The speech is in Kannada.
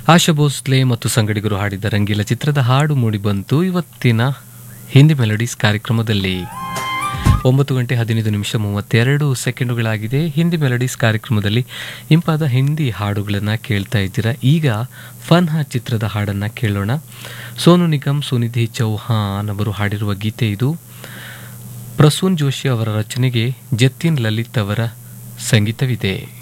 ಆಶಾ ಭೋಸ್ಲೆ ಮತ್ತು ಸಂಗಡಿಗರು ಹಾಡಿದ ರಂಗೀಲ ಚಿತ್ರದ ಹಾಡು ಮೂಡಿಬಂತು ಇವತ್ತಿನ ಹಿಂದಿ ಮೆಲೋಡೀಸ್ ಕಾರ್ಯಕ್ರಮದಲ್ಲಿ. 9:15 ಹಿಂದಿ ಮೆಲೋಡೀಸ್ ಕಾರ್ಯಕ್ರಮದಲ್ಲಿ ಇಂಪಾದ ಹಿಂದಿ ಹಾಡುಗಳನ್ನು ಕೇಳ್ತಾ ಇದ್ದೀರಾ. ಈಗ ಫನ್ಹಾ ಚಿತ್ರದ ಹಾಡನ್ನು ಕೇಳೋಣ. ಸೋನು ನಿಗಮ್, ಸುನಿಧಿ ಚೌಹಾನ್ ಅವರು ಹಾಡಿರುವ ಗೀತೆ ಇದು. ಪ್ರಸೂನ್ ಜೋಶಿ ಅವರ ರಚನೆಗೆ ಜತಿನ್ ಲಲಿತ್ ಅವರ ಸಂಗೀತವಿದೆ.